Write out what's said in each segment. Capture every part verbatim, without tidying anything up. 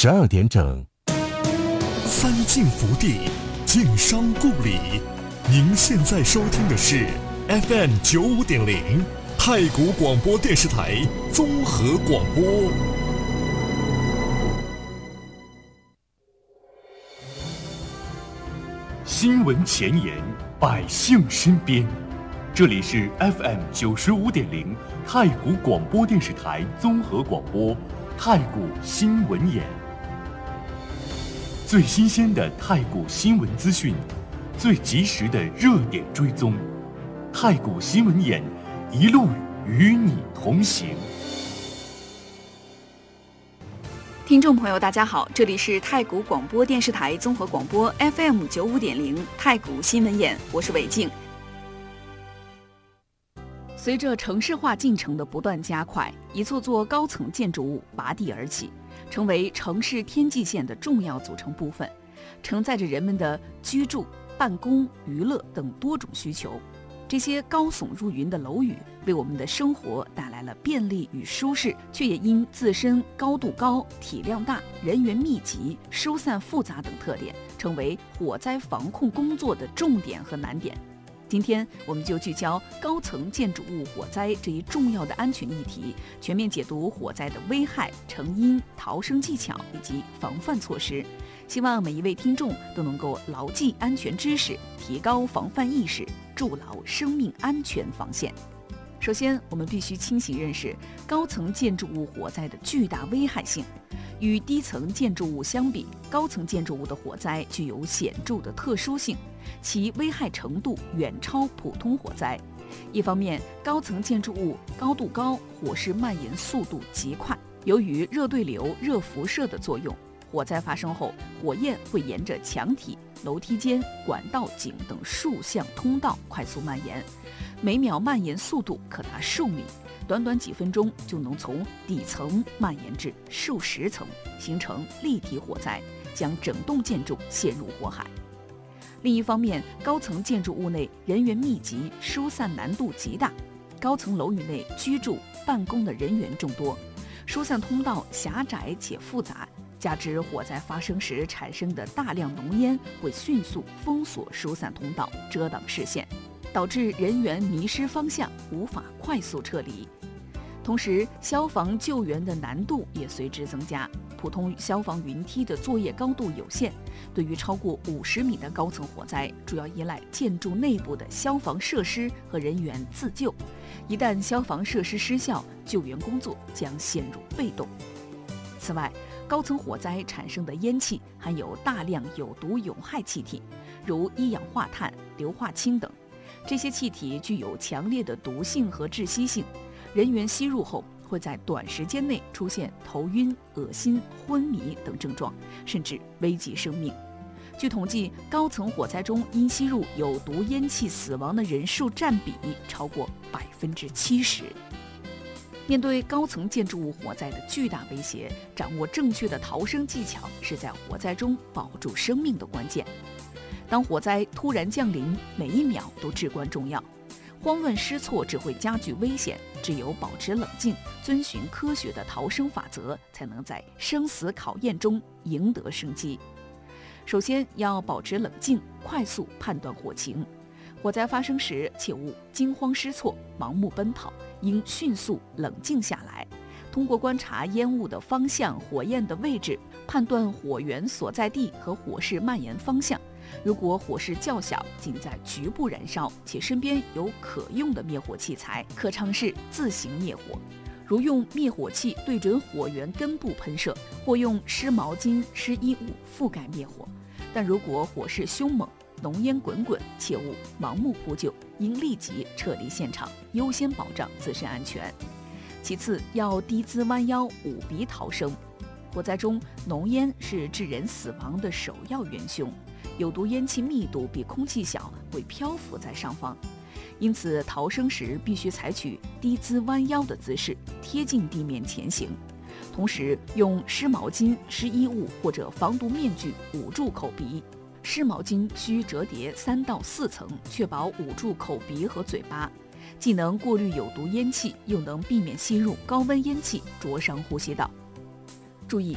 十二点整。 三晋福地，晋商故里。您现在收听的是 F M 九五点零太谷广播电视台综合广播。 新闻前沿，百姓身边。这里是 F M 九十五点零太谷广播电视台综合广播，太谷新闻眼。最新鲜的太谷新闻资讯，最及时的热点追踪，太谷新闻眼一路与你同行。 听众朋友大家好，这里是太谷广播电视台综合广播 F M 九五点零太谷新闻眼，我是韦静。随着城市化进程的不断加快，一座座高层建筑物拔地而起，成为城市天际线的重要组成部分，承载着人们的居住、办公、娱乐等多种需求。这些高耸入云的楼宇为我们的生活带来了便利与舒适，却也因自身高度高、体量大、人员密集、疏散复杂等特点，成为火灾防控工作的重点和难点。今天我们就聚焦高层建筑物火灾这一重要的安全议题，全面解读火灾的危害、成因、逃生技巧以及防范措施。希望每一位听众都能够牢记安全知识，提高防范意识，筑牢生命安全防线。首先，我们必须清醒认识高层建筑物火灾的巨大危害性。与低层建筑物相比，高层建筑物的火灾具有显著的特殊性，其危害程度远超普通火灾。一方面，高层建筑物高度高，火势蔓延速度极快，由于热对流、热辐射的作用，火灾发生后，火焰会沿着墙体、楼梯间、管道井等数项通道快速蔓延，每秒蔓延速度可达数米，短短几分钟就能从底层蔓延至数十层，形成立体火灾，将整栋建筑陷入火海。另一方面，高层建筑物内人员密集，疏散难度极大，高层楼宇内居住、办公的人员众多，疏散通道狭窄且复杂，加之火灾发生时产生的大量浓烟会迅速封锁疏散通道，遮挡视线，导致人员迷失方向，无法快速撤离。同时，消防救援的难度也随之增加。普通消防云梯的作业高度有限，对于超过五十米的高层火灾，主要依赖建筑内部的消防设施和人员自救。一旦消防设施失效，救援工作将陷入被动。此外，高层火灾产生的烟气含有大量有毒有害气体，如一氧化碳、硫化氢等。这些气体具有强烈的毒性和窒息性，人员吸入后会在短时间内出现头晕、恶心、昏迷等症状，甚至危及生命。据统计，高层火灾中因吸入有毒烟气死亡的人数占比超过百分之七十。面对高层建筑物火灾的巨大威胁，掌握正确的逃生技巧是在火灾中保住生命的关键。当火灾突然降临，每一秒都至关重要。慌乱失措只会加剧危险，只有保持冷静，遵循科学的逃生法则，才能在生死考验中赢得生机。首先要保持冷静，快速判断火情。火灾发生时，切勿惊慌失措、盲目奔跑，应迅速冷静下来。通过观察烟雾的方向、火焰的位置，判断火源所在地和火势蔓延方向。如果火势较小，仅在局部燃烧，且身边有可用的灭火器材，可尝试自行灭火。如用灭火器对准火源根部喷射，或用湿毛巾、湿衣物覆盖灭火。但如果火势凶猛，浓烟滚滚，切勿盲目扑救，应立即撤离现场，优先保障自身安全。其次，要低姿弯腰，捂鼻逃生。火灾中，浓烟是致人死亡的首要元凶，有毒烟气密度比空气小，会漂浮在上方。因此，逃生时必须采取低姿弯腰的姿势，贴近地面前行。同时，用湿毛巾、湿衣物或者防毒面具捂住口鼻。湿毛巾需折叠三到四层，确保捂住口鼻和嘴巴，既能过滤有毒烟气，又能避免吸入高温烟气灼伤呼吸道。注意，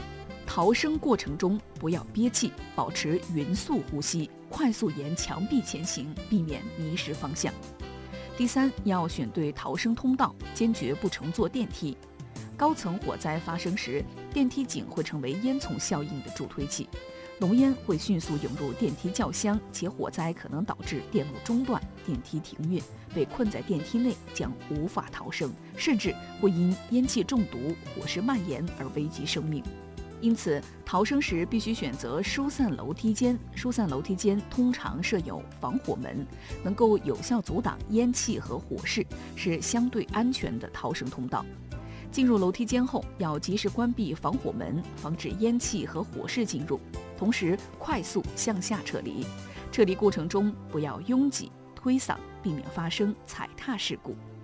逃生过程中不要憋气，保持匀速呼吸，快速沿墙壁前行，避免迷失方向。第三，要选对逃生通道，坚决不乘坐电梯。高层火灾发生时，电梯井会成为烟囱效应的助推器，浓烟会迅速涌入电梯轿厢，且火灾可能导致电路中断、电梯停运，被困在电梯内将无法逃生，甚至会因烟气中毒、火势蔓延而危及生命。因此，逃生时必须选择疏散楼梯间。疏散楼梯间通常设有防火门，能够有效阻挡烟气和火势，是相对安全的逃生通道。进入楼梯间后，要及时关闭防火门，防止烟气和火势进入，同时快速向下撤离。撤离过程中不要拥挤、推搡，避免发生踩踏事故。